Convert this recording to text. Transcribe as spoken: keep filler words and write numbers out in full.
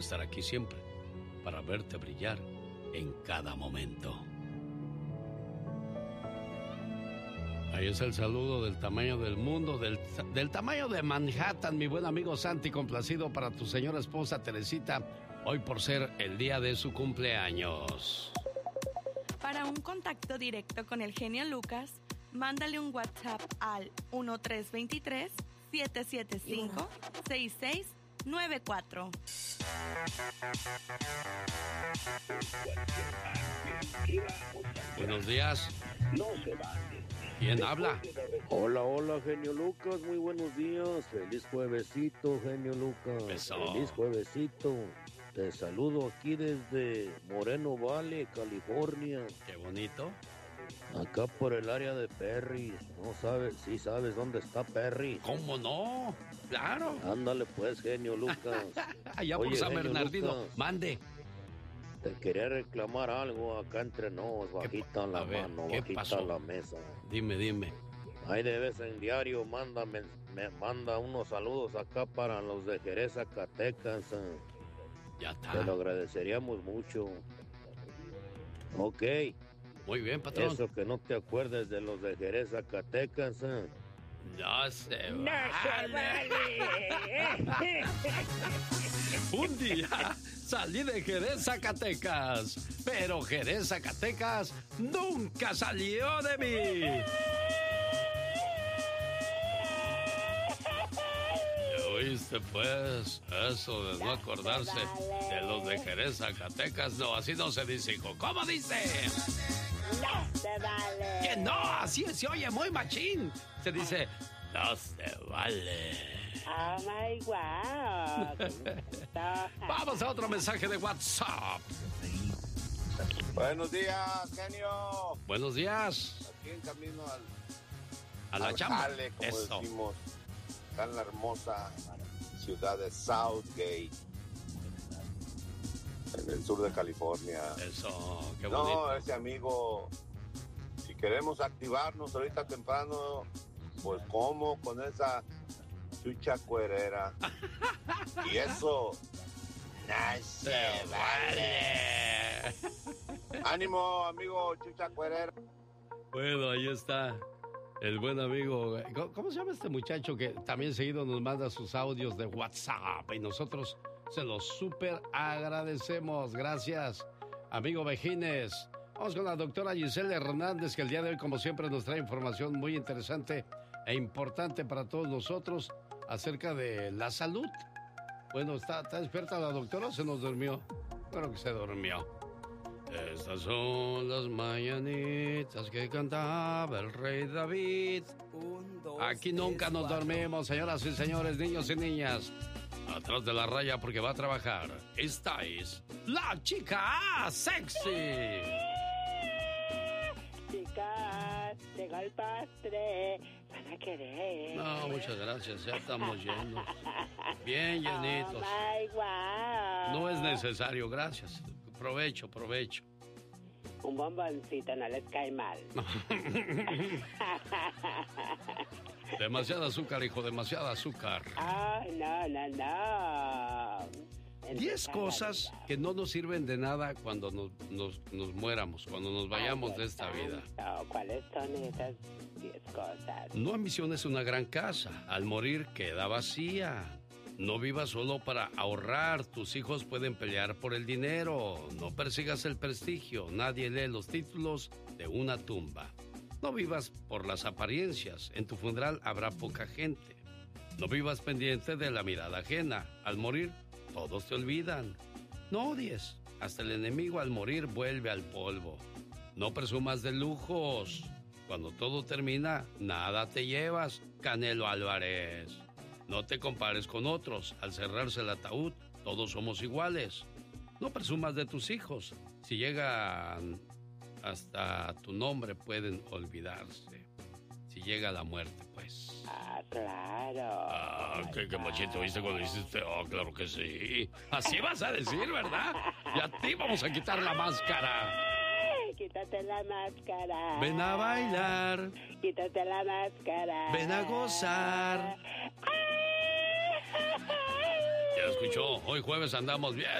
estar aquí siempre para verte brillar en cada momento. Ahí es el saludo del tamaño del mundo, del, del tamaño de Manhattan, mi buen amigo Santi, complacido para tu señora esposa Teresita, hoy por ser el día de su cumpleaños. Para un contacto directo con el genio Lucas, mándale un WhatsApp al uno tres dos tres, siete siete cinco, seis seis nueve cuatro. Buenos días. ¿Quién habla? Hola, hola, genio Lucas, muy buenos días. Feliz juevesito, genio Lucas. Eso. Feliz juevesito. Te saludo aquí desde Moreno Valley, California. Qué bonito. Acá por el área de Perry. No sabes, sí sabes dónde está Perry. ¿Cómo no? Claro. Ándale pues, genio Lucas. Allá por Oye, San genio Bernardino. Lucas, Mande. te quería reclamar algo acá entre nos, bajita la ver, mano, ¿qué bajita pasó? la mesa. Dime, dime. Ahí de vez en diario manda, me, me manda unos saludos acá para los de Jerez, Zacatecas. eh. Ya está. Te lo agradeceríamos mucho. Ok. Muy bien, patrón. Eso que no te acuerdes de los de Jerez, Zacatecas. eh. No se ¡No vale. se vale! Un día salí de Jerez, Zacatecas, pero Jerez, Zacatecas nunca salió de mí. ¿Oíste, pues? Eso de no acordarse de los de Jerez, Zacatecas. No, así no se dice, hijo. ¿Cómo dice? ¡No se vale! Que no, así se oye muy machín. Se dice, no se vale. ¡Oh, my God! Vamos a otro mensaje de WhatsApp. Buenos días, genio. Buenos días. Aquí en camino al, A la al chamba. jale, como Eso. decimos, acá en la hermosa ciudad de Southgate, en el sur de California. Eso, qué No, bonito. ese amigo, si queremos activarnos ahorita temprano, pues como con esa chucha cuerera. Y eso, no se vale. Ánimo, amigo chucha cuerera. Bueno, ahí está el buen amigo. ¿Cómo- ¿Cómo se llama este muchacho que también seguido nos manda sus audios de WhatsApp? Y nosotros se los súper agradecemos. Gracias, amigo Vejines. Vamos con la doctora Giselle Hernández, que el día de hoy, como siempre, nos trae información muy interesante e importante para todos nosotros acerca de la salud. Bueno, ¿está, está despierta la doctora o se nos durmió? Creo que se durmió. Estas son las mañanitas que cantaba el rey David. Un, dos, Aquí nunca tres, nos cuatro. dormimos, señoras y señores, niños y niñas. Atrás de la raya porque va a trabajar. Esta es la chica sexy. Chicas, llegó el postre. Van a querer. No, muchas gracias, ya estamos llenos. Bien llenitos. Oh, my God. No es necesario, gracias. Provecho, provecho. Un bomboncito no les cae mal. Demasiada azúcar, hijo, demasiada azúcar. Ay, no, no, no. Diez cosas que no nos sirven de nada cuando nos, nos, nos muéramos, cuando nos vayamos de esta vida. No, ¿cuáles son esas diez cosas? No ambiciones una gran casa. Al morir queda vacía. No vivas solo para ahorrar. Tus hijos pueden pelear por el dinero. No persigas el prestigio. Nadie lee los títulos de una tumba. No vivas por las apariencias. En tu funeral habrá poca gente. No vivas pendiente de la mirada ajena. Al morir, todos te olvidan. No odies. Hasta el enemigo al morir vuelve al polvo. No presumas de lujos. Cuando todo termina, nada te llevas. Canelo Álvarez. No te compares con otros. Al cerrarse el ataúd, todos somos iguales. No presumas de tus hijos. Si llegan hasta tu nombre, pueden olvidarse. Si llega la muerte, pues. Ah, claro. Ah, qué, qué machito viste cuando hiciste. Oh, claro que sí. Así vas a decir, ¿verdad? Y a ti vamos a quitar la máscara. Ay, quítate la máscara. Ven a bailar. Quítate la máscara. Ven a gozar. Ay. Ya escuchó. Hoy jueves andamos bien